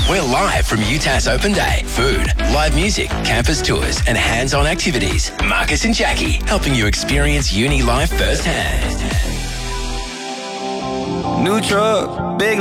We're live from UTAS Open Day. Food, live music, campus tours, and hands-on activities. Marcus and Jackie helping you experience uni life firsthand. New truck, big